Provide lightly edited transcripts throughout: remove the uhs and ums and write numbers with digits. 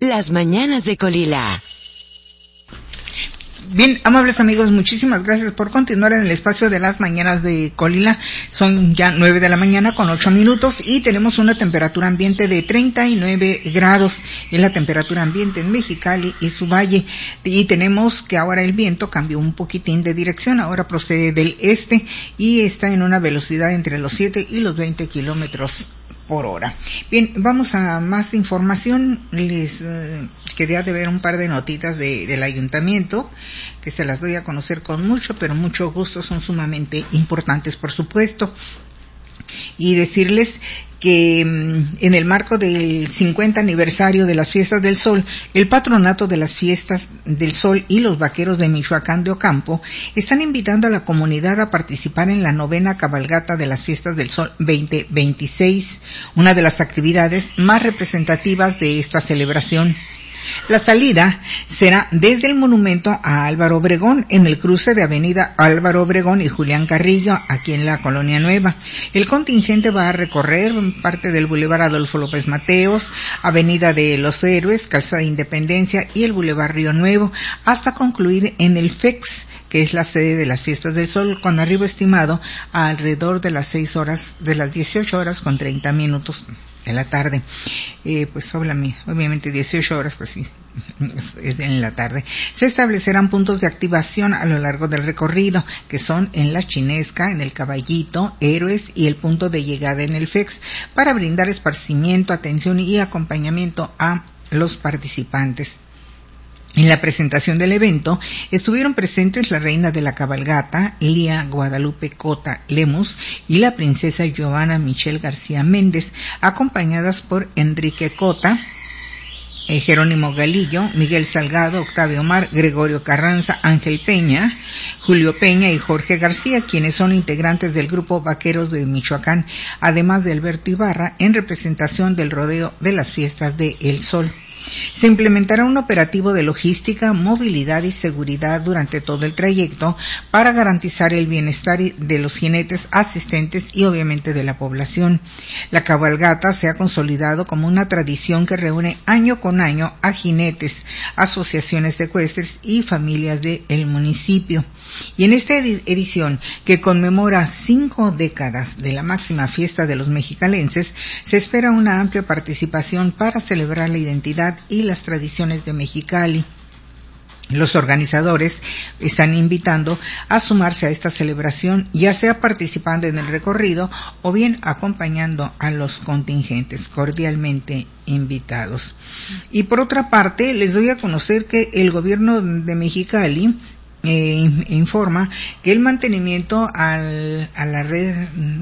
Las mañanas de Colila. Bien, amables amigos, muchísimas gracias por continuar en el espacio de las mañanas de Colila. Son ya 9 de la mañana con 8 minutos y tenemos una temperatura ambiente de 39 grados. Es la temperatura ambiente en Mexicali y su valle. Y tenemos que ahora el viento cambió un poquitín de dirección. Ahora procede del este y está en una velocidad entre los 7 y los 20 kilómetros por hora. Bien, vamos a más información. Les quería de ver un par de notitas del ayuntamiento, que se las doy a conocer con mucho, pero mucho gusto, son sumamente importantes, por supuesto. Y decirles que en el marco del 50 aniversario de las Fiestas del Sol, el Patronato de las Fiestas del Sol y los Vaqueros de Michoacán de Ocampo están invitando a la comunidad a participar en la 9ª cabalgata de las Fiestas del Sol 2026, una de las actividades más representativas de esta celebración. La salida será desde el monumento a Álvaro Obregón, en el cruce de Avenida Álvaro Obregón y Julián Carrillo, aquí en la Colonia Nueva. El contingente va a recorrer parte del Boulevard Adolfo López Mateos, Avenida de los Héroes, Calzada Independencia y el Boulevard Río Nuevo, hasta concluir en el FEX, que es la sede de las Fiestas del Sol, con arribo estimado a alrededor de las 18 horas con 30 minutos de la tarde. Pues obviamente 18 horas, pues sí, es en la tarde. Se establecerán puntos de activación a lo largo del recorrido, que son en La Chinesca, en el Caballito, Héroes y el punto de llegada en el FEX, para brindar esparcimiento, atención y acompañamiento a los participantes. En la presentación del evento estuvieron presentes la reina de la cabalgata, Lía Guadalupe Cota Lemus, y la princesa Giovanna Michelle García Méndez, acompañadas por Enrique Cota, Jerónimo Galillo, Miguel Salgado, Octavio Omar, Gregorio Carranza, Ángel Peña, Julio Peña y Jorge García, quienes son integrantes del grupo Vaqueros de Michoacán, además de Alberto Ibarra, en representación del rodeo de las Fiestas de El Sol. Se implementará un operativo de logística, movilidad y seguridad durante todo el trayecto para garantizar el bienestar de los jinetes asistentes y obviamente de la población. La cabalgata se ha consolidado como una tradición que reúne año con año a jinetes, asociaciones ecuestres y familias del municipio. Y en esta edición, que conmemora 5 décadas de la máxima fiesta de los mexicalenses, se espera una amplia participación para celebrar la identidad y las tradiciones de Mexicali. Los organizadores están invitando a sumarse a esta celebración, ya sea participando en el recorrido o bien acompañando a los contingentes, cordialmente invitados. Y por otra parte, les doy a conocer que el gobierno de Mexicali informa que el mantenimiento a la red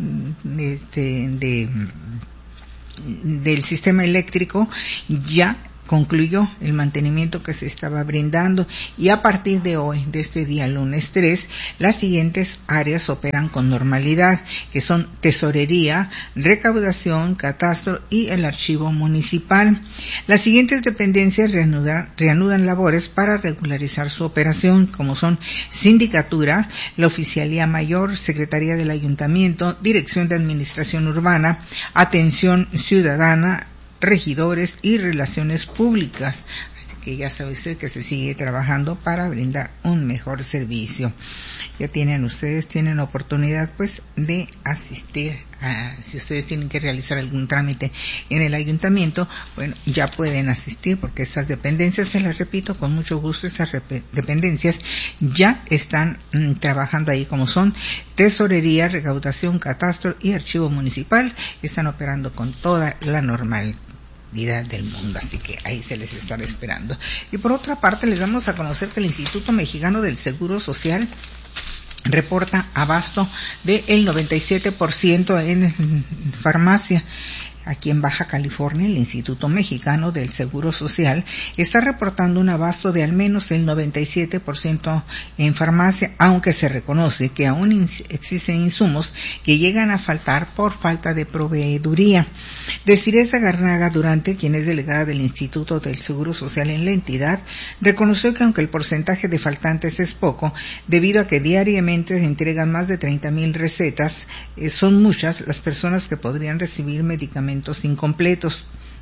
del sistema eléctrico ya concluyó el mantenimiento que se estaba brindando, y a partir de hoy, de este día lunes 3, las siguientes áreas operan con normalidad, que son tesorería, recaudación, catastro y el archivo municipal. Las siguientes dependencias reanudan labores para regularizar su operación, como son sindicatura, la oficialía mayor, secretaría del ayuntamiento, dirección de administración urbana, atención ciudadana, regidores y relaciones públicas. Así que ya sabe usted que se sigue trabajando para brindar un mejor servicio. Ya tienen oportunidad pues de asistir si ustedes tienen que realizar algún trámite en el ayuntamiento, bueno, ya pueden asistir, porque estas dependencias, se las repito con mucho gusto, estas dependencias ya están trabajando ahí, como son tesorería, recaudación, catastro y archivo municipal. Están operando con toda la normalidad del mundo, así que ahí se les estará esperando. Y por otra parte, les damos a conocer que el Instituto Mexicano del Seguro Social reporta abasto del 97% en farmacia. Aquí en Baja California, el Instituto Mexicano del Seguro Social está reportando un abasto de al menos el 97% en farmacia, aunque se reconoce que aún existen insumos que llegan a faltar por falta de proveeduría. Desiree Zagarnaga Durante, quien es delegada del Instituto del Seguro Social en la entidad, reconoció que aunque el porcentaje de faltantes es poco, debido a que diariamente se entregan más de 30,000 recetas, son muchas las personas que podrían recibir medicamentos incompletos.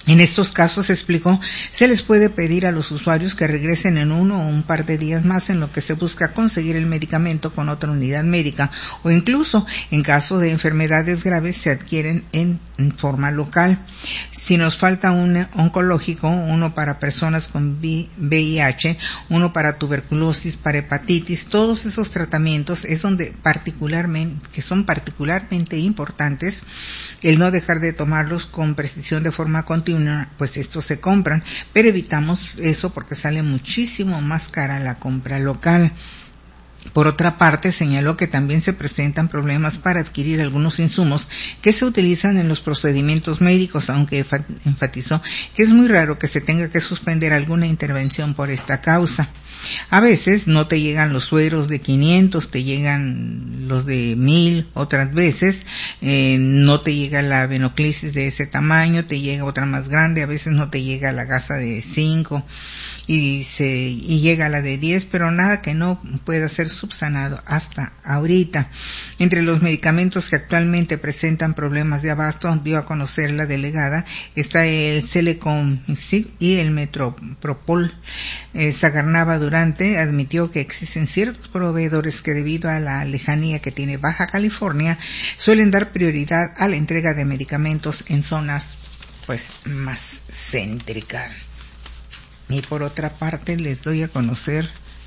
En estos casos, explicó, se les puede pedir a los usuarios que regresen en 1 o un par de días más en lo que se busca conseguir el medicamento con otra unidad médica, o incluso, en caso de enfermedades graves, se adquieren en forma local. Si nos falta un oncológico, uno para personas con VIH, uno para tuberculosis, para hepatitis, todos esos tratamientos es donde que son particularmente importantes el no dejar de tomarlos con precisión de forma continua, pues estos se compran, pero evitamos eso porque sale muchísimo más cara la compra local. Por otra parte, señaló que también se presentan problemas para adquirir algunos insumos que se utilizan en los procedimientos médicos, aunque enfatizó que es muy raro que se tenga que suspender alguna intervención por esta causa. A veces no te llegan los sueros de 500, te llegan los de 1000, otras veces no te llega la venoclisis de ese tamaño, te llega otra más grande, a veces no te llega la gasa de 5 y llega la de 10, pero nada que no pueda ser subsanado hasta ahorita. Entre los medicamentos que actualmente presentan problemas de abasto, dio a conocer la delegada, está el Celecom-Sig y el Metropropol. Sagarnava Durante admitió que existen ciertos proveedores que, debido a la lejanía que tiene Baja California, suelen dar prioridad a la entrega de medicamentos en zonas pues más céntricas. Y por otra parte les doy a conocer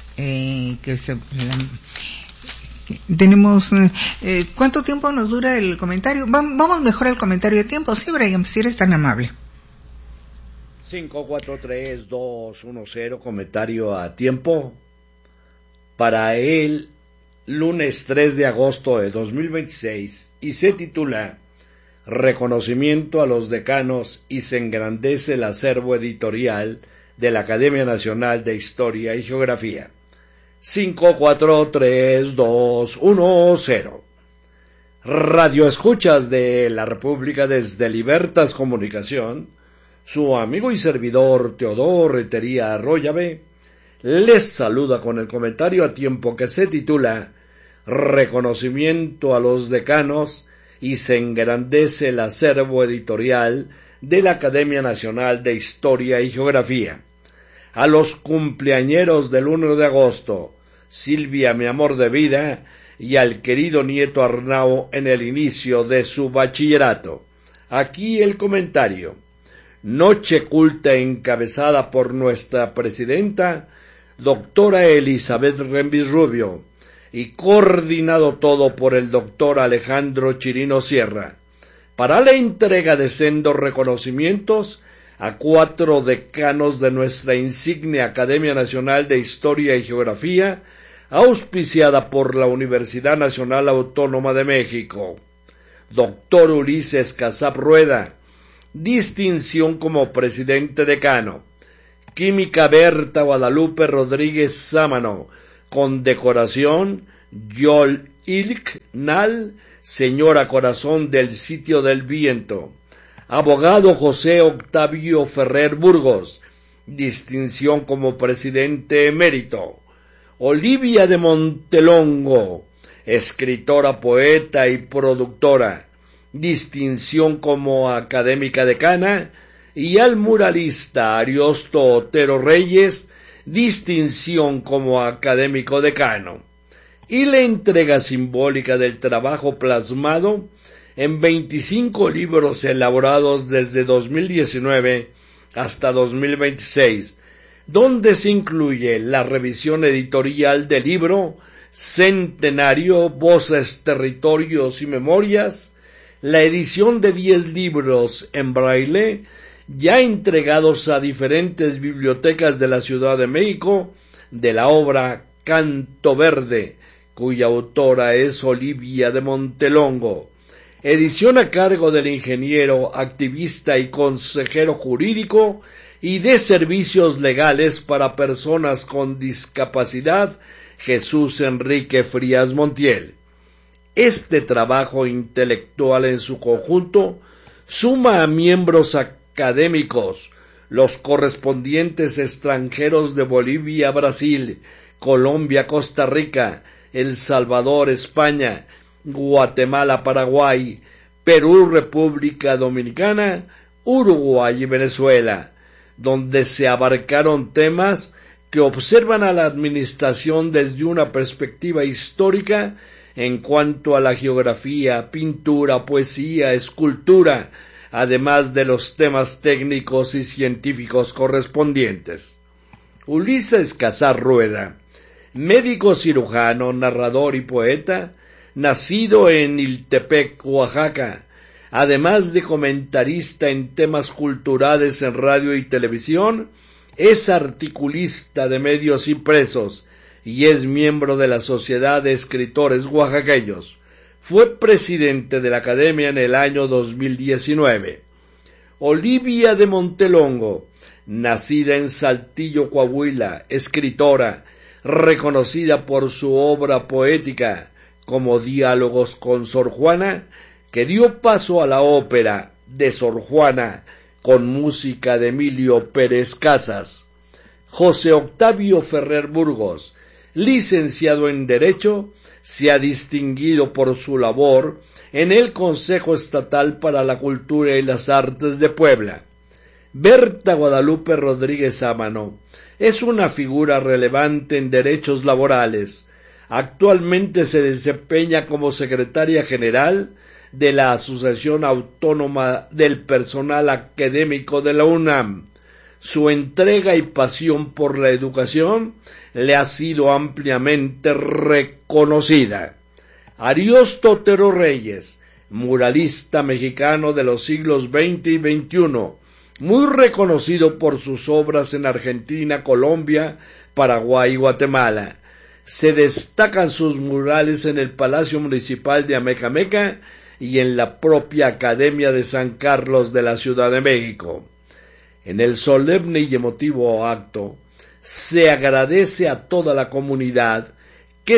tenemos ¿cuánto tiempo nos dura el comentario? Vamos mejor al comentario de tiempo, sí, Brian, si eres tan amable. 543-210, comentario a tiempo para el lunes 3 de agosto de 2026 y se titula Reconocimiento a los decanos y se engrandece el acervo editorial de la Academia Nacional de Historia y Geografía. 543-210. Radio Escuchas de la República desde Libertas Comunicación, su amigo y servidor Teodoro Rentería Arroyave les saluda con el comentario a tiempo que se titula Reconocimiento a los decanos y se engrandece el acervo editorial de la Academia Nacional de Historia y Geografía. A los cumpleañeros del 1 de agosto, Silvia, mi amor de vida, y al querido nieto Arnao en el inicio de su bachillerato. Aquí el comentario. Noche culta encabezada por nuestra presidenta, doctora Elizabeth Rembis Rubio, y coordinado todo por el doctor Alejandro Chirino Sierra, para la entrega de sendos reconocimientos a 4 decanos de nuestra insigne Academia Nacional de Historia y Geografía, auspiciada por la Universidad Nacional Autónoma de México. Doctor Ulises Casab Rueda, distinción como presidente decano. Química Berta Guadalupe Rodríguez Sámano, condecoración Yol Ilk Nal, señora corazón del sitio del viento. Abogado José Octavio Ferrer Burgos, distinción como presidente emérito. Olivia de Montelongo, escritora, poeta y productora, distinción como académica decana, y al muralista Ariosto Otero Reyes, distinción como académico decano, y la entrega simbólica del trabajo plasmado en 25 libros elaborados desde 2019 hasta 2026, donde se incluye la revisión editorial del libro Centenario, Voces, Territorios y Memorias, la edición de 10 libros en braille, ya entregados a diferentes bibliotecas de la Ciudad de México, de la obra Canto Verde, cuya autora es Olivia de Montelongo, edición a cargo del ingeniero, activista y consejero jurídico y de servicios legales para personas con discapacidad, Jesús Enrique Frías Montiel. Este trabajo intelectual en su conjunto suma a miembros académicos, los correspondientes extranjeros de Bolivia, Brasil, Colombia, Costa Rica, El Salvador, España, Guatemala, Paraguay, Perú, República Dominicana, Uruguay y Venezuela, donde se abarcaron temas que observan a la administración desde una perspectiva histórica en cuanto a la geografía, pintura, poesía, escultura, además de los temas técnicos y científicos correspondientes. Ulises Casar Rueda, médico cirujano, narrador y poeta, nacido en Iltepec, Oaxaca, además de comentarista en temas culturales en radio y televisión, es articulista de medios impresos y es miembro de la Sociedad de Escritores Oaxaqueños. Fue presidente de la Academia en el año 2019. Olivia de Montelongo, nacida en Saltillo, Coahuila, escritora, reconocida por su obra poética como Diálogos con Sor Juana, que dio paso a la ópera de Sor Juana con música de Emilio Pérez Casas. José Octavio Ferrer Burgos, licenciado en Derecho, se ha distinguido por su labor en el Consejo Estatal para la Cultura y las Artes de Puebla. Berta Guadalupe Rodríguez Ámano es una figura relevante en derechos laborales. Actualmente se desempeña como secretaria general de la Asociación Autónoma del Personal Académico de la UNAM. Su entrega y pasión por la educación le ha sido ampliamente reconocida. Ariosto Otero Reyes, muralista mexicano de los siglos XX y XXI, muy reconocido por sus obras en Argentina, Colombia, Paraguay y Guatemala. Se destacan sus murales en el Palacio Municipal de Amecameca y en la propia Academia de San Carlos de la Ciudad de México. En el solemne y emotivo acto, se agradece a toda la comunidad que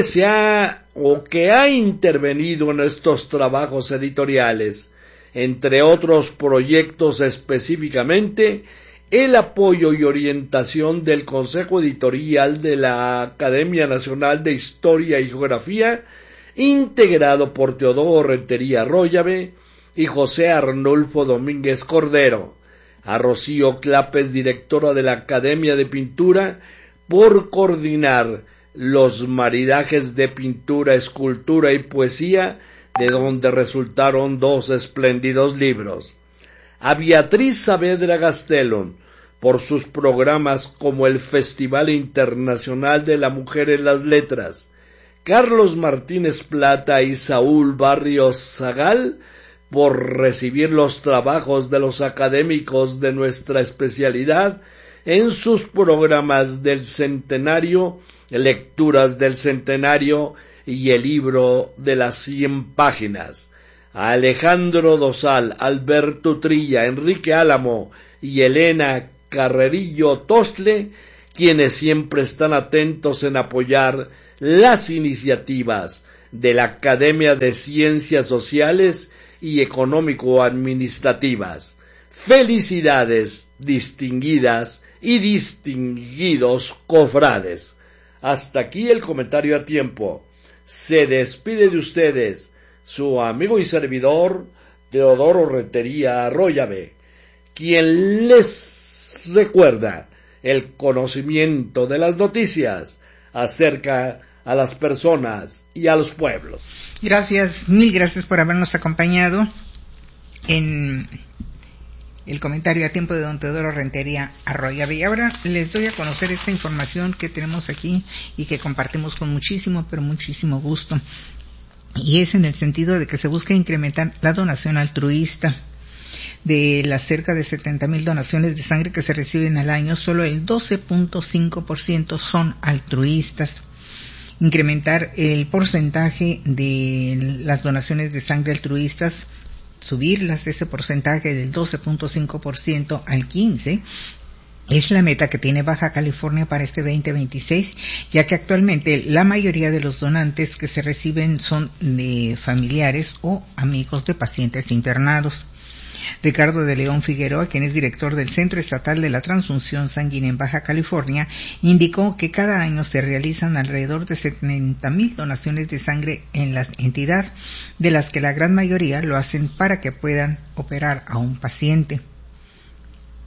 ha intervenido en estos trabajos editoriales, entre otros proyectos específicamente, el apoyo y orientación del Consejo Editorial de la Academia Nacional de Historia y Geografía, integrado por Teodoro Rentería Arroyave y José Arnulfo Domínguez Cordero, a Rocío Clapes, directora de la Academia de Pintura, por coordinar los maridajes de pintura, escultura y poesía, de donde resultaron 2 espléndidos libros. A Beatriz Saavedra Gastelum, por sus programas como el Festival Internacional de la Mujer en las Letras, Carlos Martínez Plata y Saúl Barrios Zagal, por recibir los trabajos de los académicos de nuestra especialidad en sus programas del centenario, lecturas del centenario y el libro de las 100 páginas. A Alejandro Dosal, Alberto Trilla, Enrique Álamo y Elena Carrerillo Tostle, quienes siempre están atentos en apoyar las iniciativas de la Academia de Ciencias Sociales y Económico-Administrativas. Felicidades, distinguidas y distinguidos cofrades. Hasta aquí el comentario a tiempo. Se despide de ustedes su amigo y servidor Teodoro Rentería Arroyave, quien les recuerda el conocimiento de las noticias acerca a las personas y a los pueblos. Gracias, mil gracias por habernos acompañado en el comentario a tiempo de don Teodoro Rentería Arroyave. Y ahora les doy a conocer esta información que tenemos aquí y que compartimos con muchísimo, pero muchísimo gusto. Y es en el sentido de que se busca incrementar la donación altruista. De las cerca de 70,000 donaciones de sangre que se reciben al año, solo el 12.5% son altruistas. Incrementar el porcentaje de las donaciones de sangre altruistas, subirlas de ese porcentaje del 12.5% al 15%, es la meta que tiene Baja California para este 2026, ya que actualmente la mayoría de los donantes que se reciben son de familiares o amigos de pacientes internados. Ricardo de León Figueroa, quien es director del Centro Estatal de la Transfusión Sanguínea en Baja California, indicó que cada año se realizan alrededor de 70,000 donaciones de sangre en la entidad, de las que la gran mayoría lo hacen para que puedan operar a un paciente.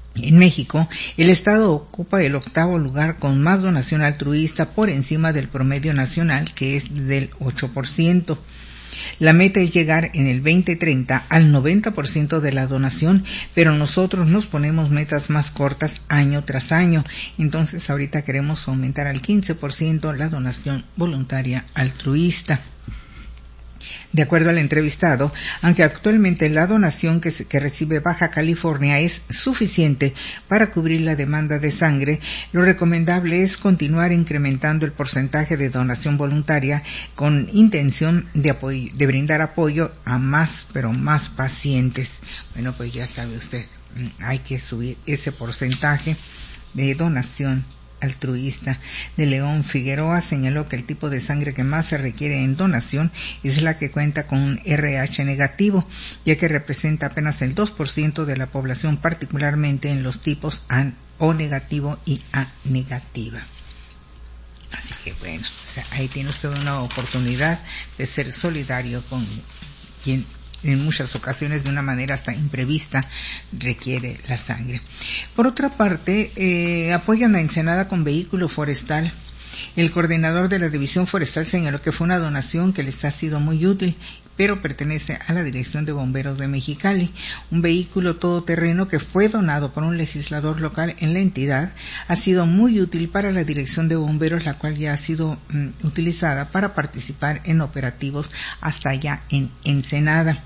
En México, el Estado ocupa el 8º lugar con más donación altruista por encima del promedio nacional, que es del 8%. La meta es llegar en el 2030 al 90% de la donación, pero nosotros nos ponemos metas más cortas año tras año. Entonces ahorita queremos aumentar al 15% la donación voluntaria altruista. De acuerdo al entrevistado, aunque actualmente la donación que recibe Baja California es suficiente para cubrir la demanda de sangre, lo recomendable es continuar incrementando el porcentaje de donación voluntaria con intención de brindar apoyo a más, pero más pacientes. Bueno, pues ya sabe usted, hay que subir ese porcentaje de donación altruista. De León Figueroa señaló que el tipo de sangre que más se requiere en donación es la que cuenta con un RH negativo, ya que representa apenas el 2% de la población, particularmente en los tipos O negativo y A negativa. Así que bueno, ahí tiene usted una oportunidad de ser solidario con quien en muchas ocasiones de una manera hasta imprevista requiere la sangre. Por otra parte, apoyan a Ensenada con vehículo forestal. El coordinador de la División Forestal señaló que fue una donación que les ha sido muy útil, pero pertenece a la Dirección de Bomberos de Mexicali. Un vehículo todoterreno que fue donado por un legislador local en la entidad ha sido muy útil para la Dirección de Bomberos, la cual ya ha sido utilizada para participar en operativos hasta allá en Ensenada.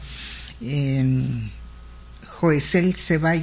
Joesel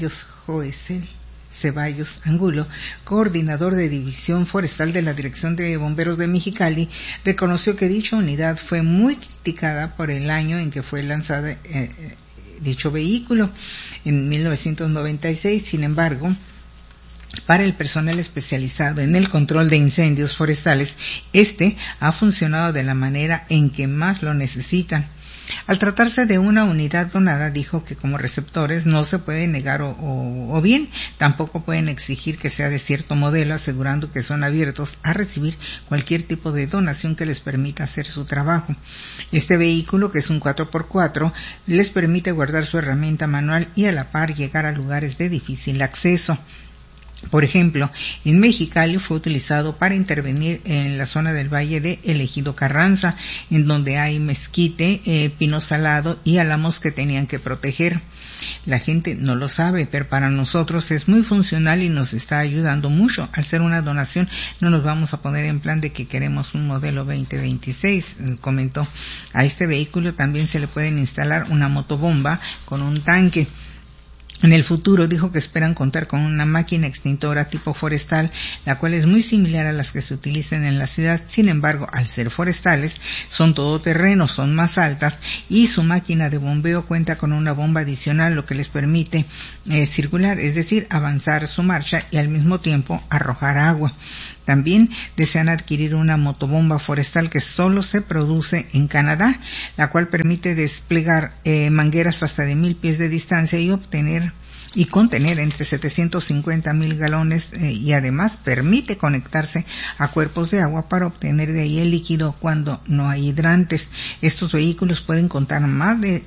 Ceballos Angulo, coordinador de División Forestal de la Dirección de Bomberos de Mexicali, reconoció que dicha unidad fue muy criticada por el año en que fue lanzada dicho vehículo, en 1996. Sin embargo, para el personal especializado en el control de incendios forestales, este ha funcionado de la manera en que más lo necesitan. Al tratarse de una unidad donada, dijo que como receptores no se puede negar o bien tampoco pueden exigir que sea de cierto modelo, asegurando que son abiertos a recibir cualquier tipo de donación que les permita hacer su trabajo. Este vehículo, que es un 4x4, les permite guardar su herramienta manual y a la par llegar a lugares de difícil acceso. Por ejemplo, en Mexicali fue utilizado para intervenir en la zona del Valle de El Ejido Carranza, en donde hay mezquite, pino salado y álamos que tenían que proteger. La gente no lo sabe, pero para nosotros es muy funcional y nos está ayudando mucho. Al ser una donación, no nos vamos a poner en plan de que queremos un modelo 2026, comentó. A este vehículo también se le pueden instalar una motobomba con un tanque. En el futuro dijo que esperan contar con una máquina extintora tipo forestal, la cual es muy similar a las que se utilizan en la ciudad. Sin embargo, al ser forestales, son todoterrenos, son más altas y su máquina de bombeo cuenta con una bomba adicional, lo que les permite circular, es decir, avanzar su marcha y al mismo tiempo arrojar agua. También desean adquirir una motobomba forestal que solo se produce en Canadá, la cual permite desplegar mangueras hasta de 1000 pies de distancia y contener entre 750,000 galones y además permite conectarse a cuerpos de agua para obtener de ahí el líquido cuando no hay hidrantes. Estos vehículos pueden costar más de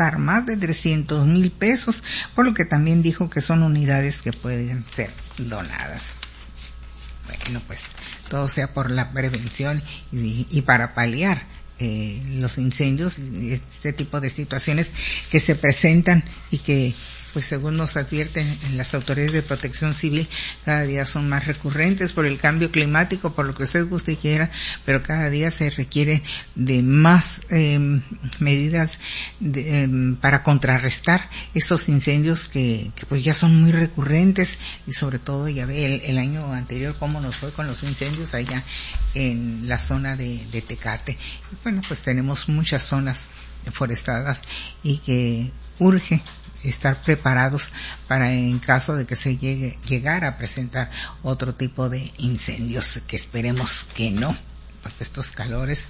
300,000 pesos, por lo que también dijo que son unidades que pueden ser donadas. Bueno, pues todo sea por la prevención y para paliar los incendios y este tipo de situaciones que se presentan y que, pues según nos advierten las autoridades de protección civil, cada día son más recurrentes por el cambio climático, por lo que usted guste y quiera, pero cada día se requiere de más medidas para contrarrestar estos incendios que pues ya son muy recurrentes y sobre todo ya ve el año anterior cómo nos fue con los incendios allá en la zona de Tecate. Y bueno, pues tenemos muchas zonas forestadas y que urge estar preparados para en caso de que se llegar a presentar otro tipo de incendios, que esperemos que no, porque estos calores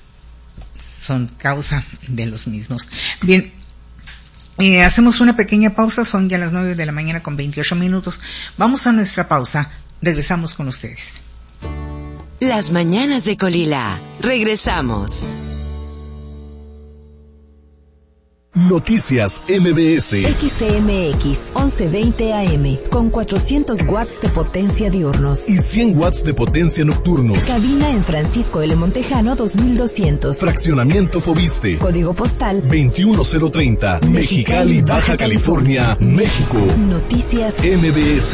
son causa de los mismos. Bien, hacemos una pequeña pausa, son ya las 9 de la mañana con 28 minutos. Vamos a nuestra pausa, regresamos con ustedes. Las mañanas de Colila, regresamos. Noticias MBS. XCMX 1120 AM con 400 watts de potencia diurnos y 100 watts de potencia nocturnos. Cabina en Francisco L. Montejano 2200. Fraccionamiento Fobiste. Código postal 21030. Mexicali, Baja California, México. Noticias MBS.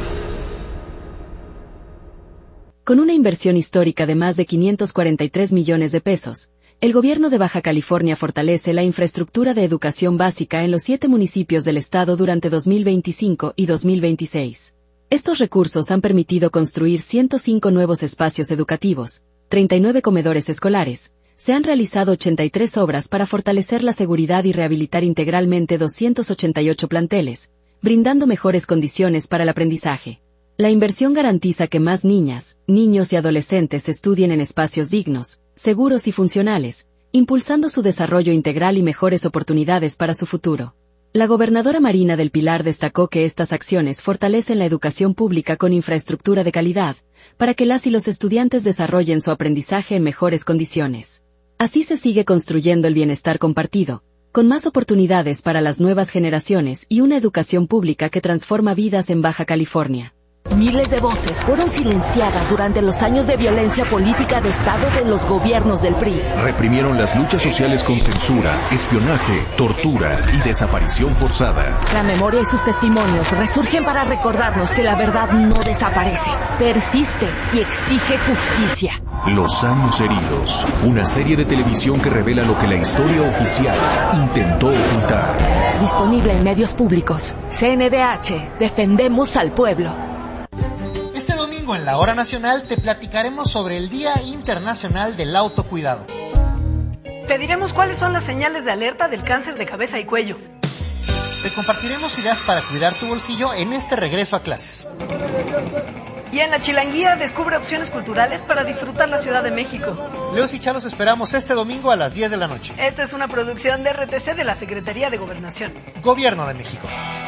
Con una inversión histórica de más de 543 millones de pesos, el gobierno de Baja California fortalece la infraestructura de educación básica en los 7 municipios del estado durante 2025 y 2026. Estos recursos han permitido construir 105 nuevos espacios educativos, 39 comedores escolares, se han realizado 83 obras para fortalecer la seguridad y rehabilitar integralmente 288 planteles, brindando mejores condiciones para el aprendizaje. La inversión garantiza que más niñas, niños y adolescentes estudien en espacios dignos, seguros y funcionales, impulsando su desarrollo integral y mejores oportunidades para su futuro. La gobernadora Marina del Pilar destacó que estas acciones fortalecen la educación pública con infraestructura de calidad, para que las y los estudiantes desarrollen su aprendizaje en mejores condiciones. Así se sigue construyendo el bienestar compartido, con más oportunidades para las nuevas generaciones y una educación pública que transforma vidas en Baja California. Miles de voces fueron silenciadas durante los años de violencia política de Estado de los gobiernos del PRI. Reprimieron las luchas sociales con censura, espionaje, tortura y desaparición forzada. La memoria y sus testimonios resurgen para recordarnos que la verdad no desaparece, persiste y exige justicia. Los años heridos, una serie de televisión que revela lo que la historia oficial intentó ocultar. Disponible en medios públicos. CNDH, defendemos al pueblo. Este domingo en la Hora Nacional te platicaremos sobre el Día Internacional del Autocuidado. Te diremos cuáles son las señales de alerta del cáncer de cabeza y cuello. Te compartiremos ideas para cuidar tu bolsillo en este regreso a clases. Y en la Chilanguía descubre opciones culturales para disfrutar la Ciudad de México. Leos y Chalos esperamos este domingo a las 10 de la noche. Esta es una producción de RTC de la Secretaría de Gobernación. Gobierno de México.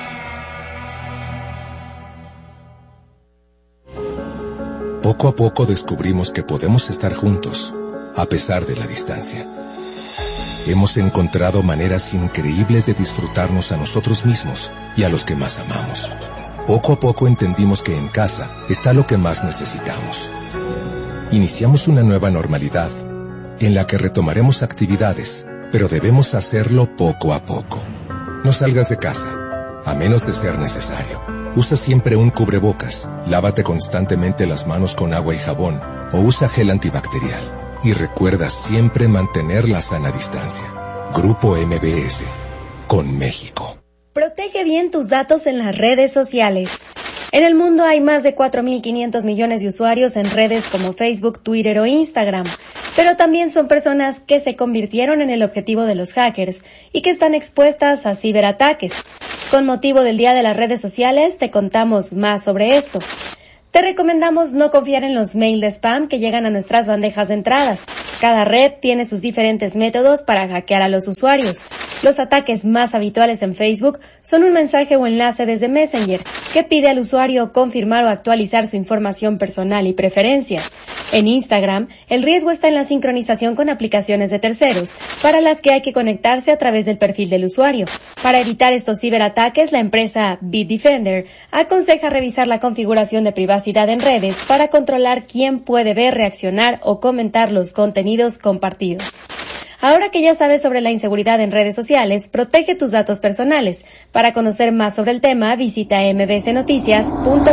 Poco a poco descubrimos que podemos estar juntos, a pesar de la distancia. Hemos encontrado maneras increíbles de disfrutarnos a nosotros mismos y a los que más amamos. Poco a poco entendimos que en casa está lo que más necesitamos. Iniciamos una nueva normalidad, en la que retomaremos actividades, pero debemos hacerlo poco a poco. No salgas de casa, a menos de ser necesario. Usa siempre un cubrebocas, lávate constantemente las manos con agua y jabón, o usa gel antibacterial. Y recuerda siempre mantener la sana distancia. Grupo MBS, con México. Protege bien tus datos en las redes sociales. En el mundo hay más de 4.500 millones de usuarios en redes como Facebook, Twitter o Instagram, pero también son personas que se convirtieron en el objetivo de los hackers y que están expuestas a ciberataques. Con motivo del Día de las Redes Sociales, te contamos más sobre esto. Te recomendamos no confiar en los mails de spam que llegan a nuestras bandejas de entradas. Cada red tiene sus diferentes métodos para hackear a los usuarios. Los ataques más habituales en Facebook son un mensaje o enlace desde Messenger que pide al usuario confirmar o actualizar su información personal y preferencias. En Instagram, el riesgo está en la sincronización con aplicaciones de terceros, para las que hay que conectarse a través del perfil del usuario. Para evitar estos ciberataques, la empresa Bitdefender aconseja revisar la configuración de privacidad en redes para controlar quién puede ver, reaccionar o comentar los contenidos compartidos. Ahora que ya sabes sobre la inseguridad en redes sociales, protege tus datos personales. Para conocer más sobre el tema, visita mbsnoticias.com.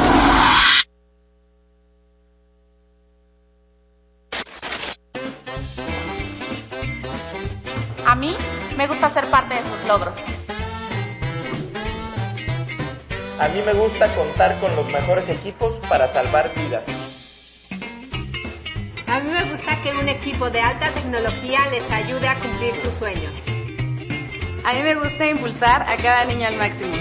A mí me gusta ser parte de sus logros. A mí me gusta contar con los mejores equipos para salvar vidas. A mí me gusta que un equipo de alta tecnología les ayude a cumplir sus sueños. A mí me gusta impulsar a cada niño al máximo.